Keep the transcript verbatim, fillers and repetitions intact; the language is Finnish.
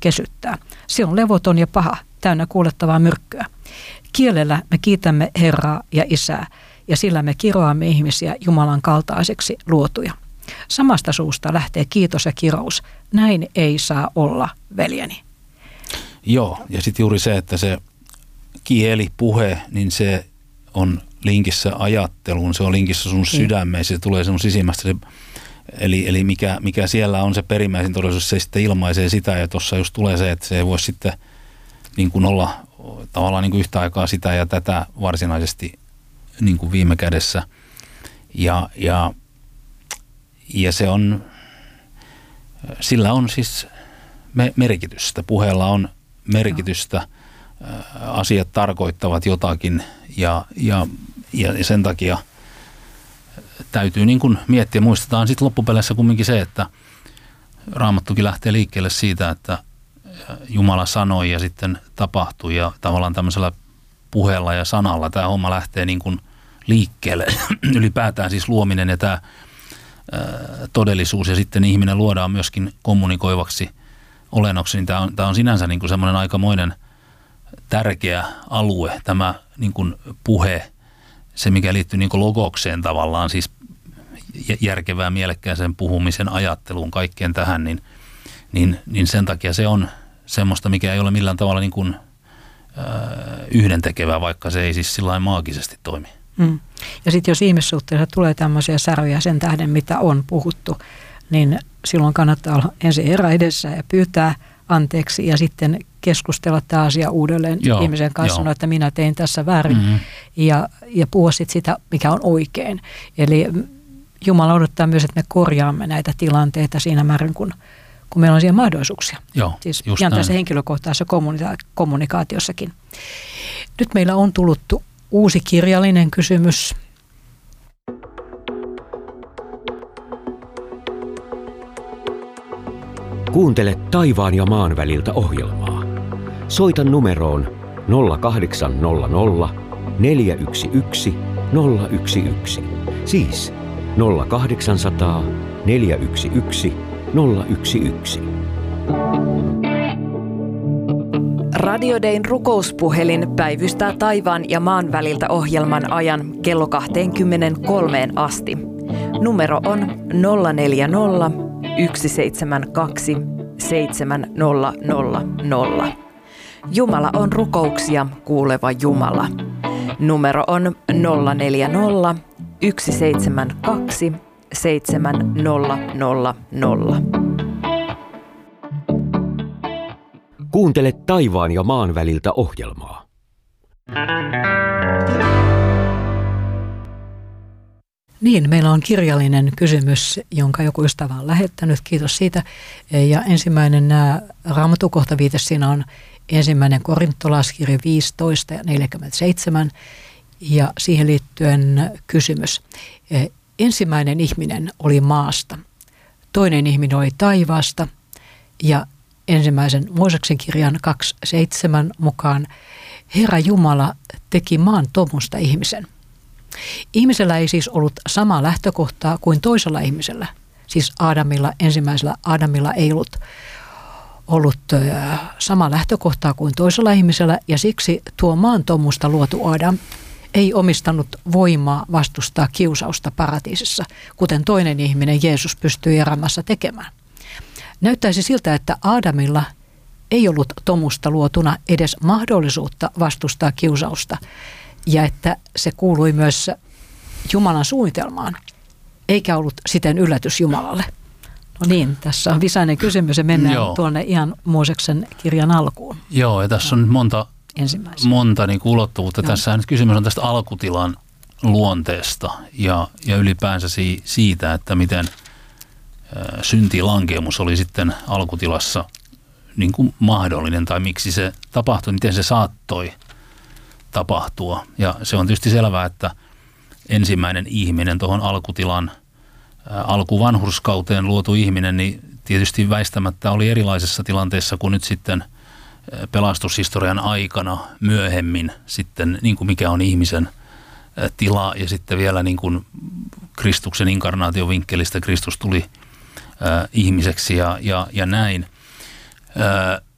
kesyttää. Se on levoton ja paha, täynnä kuulettavaa myrkkyä. Kielellä me kiitämme Herraa ja Isää, ja sillä me kiroamme ihmisiä Jumalan kaltaiseksi luotuja. Samasta suusta lähtee kiitos ja kirous. Näin ei saa olla, veljeni. Joo, ja sitten juuri se, että se kieli, puhe, niin se on linkissä ajatteluun, se on linkissä sun sydämeen, se tulee sun sisimmästä. Se, eli eli mikä, mikä siellä on se perimmäisin todellisuus, se sitten ilmaisee sitä, ja tuossa just tulee se, että se ei voi sitten niin kuin olla tavallaan niin kuin yhtä aikaa sitä ja tätä varsinaisesti niin kuin viime kädessä. Ja, ja, ja se on, sillä on siis me, merkitystä, puheella on merkitystä, asiat tarkoittavat jotakin ja, ja, ja sen takia täytyy niin kuin miettiä. Muistetaan sitten loppupeleissä kumminkin se, että Raamattukin lähtee liikkeelle siitä, että Jumala sanoi ja sitten tapahtui ja tavallaan tämmöisellä puheella ja sanalla tämä homma lähtee niin kuin liikkeelle. Ylipäätään siis luominen ja tämä ää, todellisuus ja sitten ihminen luodaan myöskin kommunikoivaksi olennoksi, niin tämä on, tämä on sinänsä niin kuin semmoinen aikamoinen tärkeä alue, tämä niin kuin puhe, se mikä liittyy niin kuin logokseen tavallaan, siis järkevään, mielekkääseen puhumisen ajatteluun, kaikkeen tähän, niin, niin, niin sen takia se on semmoista, mikä ei ole millään tavalla niin kuin, äh, yhdentekevää, vaikka se ei siis sillain maagisesti toimi. Mm. Ja sitten jos ihmissuhteessa tulee tämmöisiä säröjä sen tähden, mitä on puhuttu, niin silloin kannattaa olla ensin Herra edessä ja pyytää anteeksi ja sitten keskustella tämä asia uudelleen joo, ihmisen kanssa, sanoa, että minä tein tässä väärin mm-hmm. ja, ja puhua sitten sitä, mikä on oikein. Eli Jumala odottaa myös, että me korjaamme näitä tilanteita siinä määrin, kun, kun meillä on siihen mahdollisuuksia. Joo, siis ihan tässä henkilökohtaisessa kommunika- kommunikaatiossakin. Nyt meillä on tullut uusi kirjallinen kysymys. Kuuntele Taivaan ja maan väliltä -ohjelmaa. Soita numeroon nolla kahdeksan nolla nolla neljä yksi yksi nolla yksi yksi. Siis nolla kahdeksansataa neljä yksi yksi nolla yksi yksi. Radio Dayn rukouspuhelin päivystää taivaan ja maan väliltä -ohjelman ajan kello kaksikymmentäkolme asti. Numero on nolla neljä nolla yksi seitsemän kaksi seitsemän nolla nolla nolla. Jumala on rukouksia kuuleva Jumala. Numero on nolla neljä nolla yksi seitsemän kaksi seitsemän nolla nolla nolla. Kuuntele Taivaan ja maan väliltä -ohjelmaa. Niin, meillä on kirjallinen kysymys, jonka joku ystävä on lähettänyt. Kiitos siitä. Ja ensimmäinen raamatukohtaviite siinä on ensimmäinen korintolaiskirja viisitoista ja neljäkymmentäseitsemän. Ja siihen liittyen kysymys. Ensimmäinen ihminen oli maasta, toinen ihminen oli taivaasta ja ensimmäisen Mooseksen kirjan kaksi seitsemän mukaan Herra Jumala teki maan tomusta ihmisen. Ihmisellä ei siis ollut samaa lähtökohtaa kuin toisella ihmisellä. Siis Aadamilla, ensimmäisellä Aadamilla ei ollut, ollut äh, sama lähtökohtaa kuin toisella ihmisellä ja siksi tuo maan tomusta luotu Aadam ei omistanut voimaa vastustaa kiusausta paratiisissa, kuten toinen ihminen Jeesus pystyi erämässä tekemään. Näyttäisi siltä, että Aadamilla ei ollut tomusta luotuna edes mahdollisuutta vastustaa kiusausta ja että se kuului myös Jumalan suunnitelmaan, eikä ollut siten yllätys Jumalalle. No niin, tässä on visainen kysymys ja mennään Joo. tuonne ihan Mooseksen kirjan alkuun. Joo, ja tässä on nyt monta, monta niin kuin ulottuvuutta. Joo. Tässä nyt kysymys on tästä alkutilan luonteesta ja, ja ylipäänsä si, siitä, että miten syntilankemus oli sitten alkutilassa niin kuin mahdollinen tai miksi se tapahtui, miten se saattoi tapahtua. Ja se on tietysti selvää, että ensimmäinen ihminen tuohon alkutilan alkuvanhurskauteen luotu ihminen, niin tietysti väistämättä oli erilaisessa tilanteessa kuin nyt sitten pelastushistorian aikana myöhemmin sitten, niin kuin mikä on ihmisen tila ja sitten vielä niin kuin Kristuksen inkarnaatiovinkkelistä Kristus tuli äh, ihmiseksi ja, ja, ja näin. Äh,